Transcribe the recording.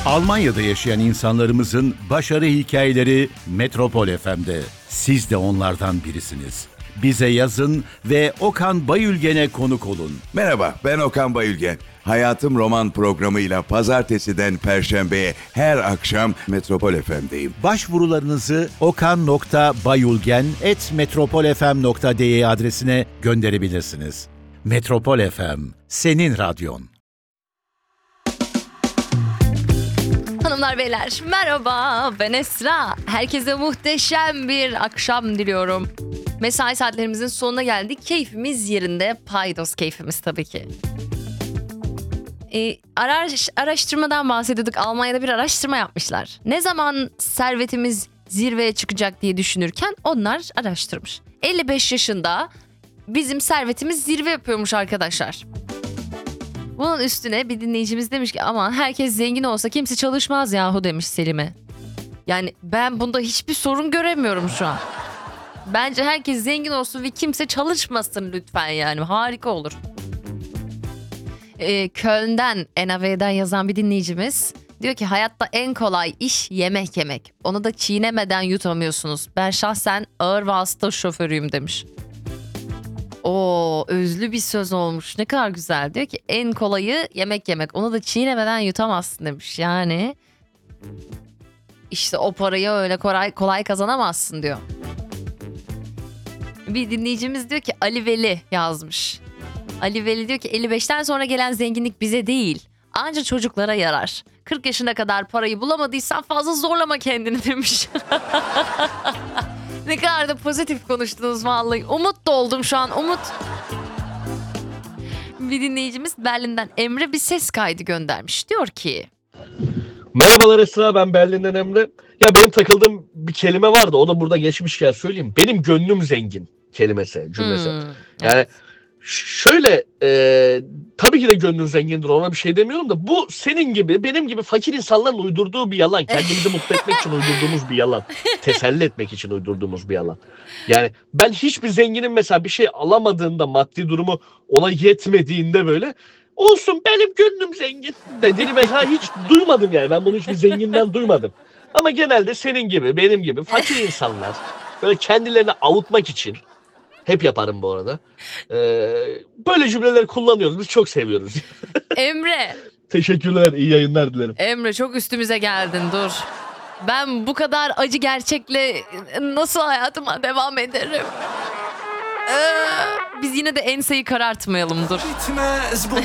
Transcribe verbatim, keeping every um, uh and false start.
Almanya'da yaşayan insanlarımızın başarı hikayeleri Metropol F M'de. Siz de onlardan birisiniz. Bize yazın ve Okan Bayülgen'e konuk olun. Merhaba, ben Okan Bayülgen. Hayatım Roman programıyla pazartesiden perşembeye her akşam Metropol F M'deyim. Başvurularınızı okan nokta bayülgen at metropolfm nokta de adresine gönderebilirsiniz. Metropol F M, senin radyon. Hanımlar beyler merhaba, ben Esra. Herkese muhteşem bir akşam diliyorum. Mesai saatlerimizin sonuna geldik. Keyfimiz yerinde, paydos keyfimiz tabii ki. Ee, araş, araştırmadan bahsediyorduk. Almanya'da bir araştırma yapmışlar. Ne zaman servetimiz zirveye çıkacak diye düşünürken onlar araştırmış. elli beş yaşında bizim servetimiz zirve yapıyormuş arkadaşlar. Bunun üstüne bir dinleyicimiz demiş ki aman herkes zengin olsa kimse çalışmaz yahu demiş Selim'e. Yani ben bunda hiçbir sorun göremiyorum şu an. Bence herkes zengin olsun ve kimse çalışmasın lütfen, yani harika olur. Ee, Köln'den, N A V'den yazan bir dinleyicimiz diyor ki hayatta en kolay iş yemek yemek. Onu da çiğnemeden yutamıyorsunuz. Ben şahsen ağır vasıta şoförüyüm demiş. Oo, özlü bir söz olmuş. Ne kadar güzel. Diyor ki en kolayı yemek yemek. Onu da çiğnemeden yutamazsın demiş. Yani işte o parayı öyle kolay, kolay kazanamazsın diyor. Bir dinleyicimiz diyor ki Ali Veli yazmış. Ali Veli diyor ki elli beşten sonra gelen zenginlik bize değil, anca çocuklara yarar. kırk yaşına kadar parayı bulamadıysan fazla zorlama kendini demiş. Ne kadar da pozitif konuştunuz vallahi. Umut doldum şu an, umut. Bir dinleyicimiz Berlin'den Emre bir ses kaydı göndermiş. Diyor ki... Merhabalar Esra, ben Berlin'den Emre. Ya benim takıldığım bir kelime vardı, o da burada geçmişken söyleyeyim. Benim gönlüm zengin kelimesi, cümlesi. Hmm, yani evet. Şöyle e, tabii ki de gönlün zengindir, ona bir şey demiyorum da bu senin gibi benim gibi fakir insanların uydurduğu bir yalan. Kendimizi mutlu etmek için uydurduğumuz bir yalan. Teselli etmek için uydurduğumuz bir yalan. Yani ben hiçbir zenginin mesela bir şey alamadığında, maddi durumu ona yetmediğinde böyle olsun benim gönlüm zengin dediğini mesela hiç duymadım yani. Ben bunu hiçbir zenginden duymadım. Ama genelde senin gibi benim gibi fakir insanlar böyle kendilerini avutmak için, hep yaparım bu arada, Ee, böyle cümleleri kullanıyoruz. Biz çok seviyoruz. Emre. Teşekkürler. İyi yayınlar dilerim. Emre çok üstümüze geldin, dur. Ben bu kadar acı gerçekle nasıl hayatıma devam ederim? Ee, biz yine de enseyi karartmayalım, dur. Bitmez bu